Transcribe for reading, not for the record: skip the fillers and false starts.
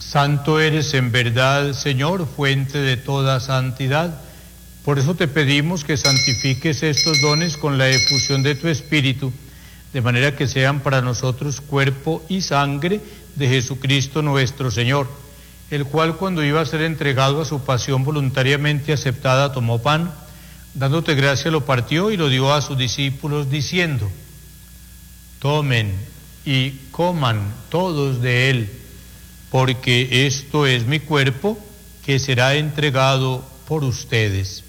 Santo eres en verdad, Señor, fuente de toda santidad. Por eso te pedimos que santifiques estos dones con la efusión de tu Espíritu, de manera que sean para nosotros cuerpo y sangre de Jesucristo nuestro Señor, el cual cuando iba a ser entregado a su pasión voluntariamente aceptada, tomó pan, dándote gracia lo partió y lo dio a sus discípulos diciendo: tomen y coman todos de él, porque esto es mi cuerpo que será entregado por ustedes.